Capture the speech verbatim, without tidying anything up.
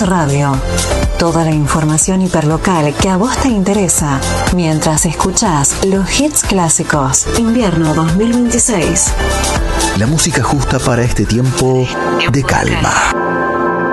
Radio. Toda la información hiperlocal que a vos te interesa mientras escuchás los hits clásicos Invierno dos mil veintiséis. La música justa para este tiempo de calma.